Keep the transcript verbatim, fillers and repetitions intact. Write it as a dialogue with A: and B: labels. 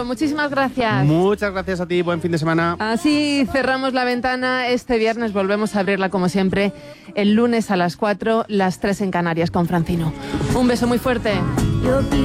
A: Pedro, muchísimas gracias.
B: Muchas gracias a ti, buen fin de semana.
A: Así cerramos la ventana. Este viernes volvemos a abrirla como siempre. El lunes a las cuatro, las tres en Canarias con Francino. Un beso muy fuerte.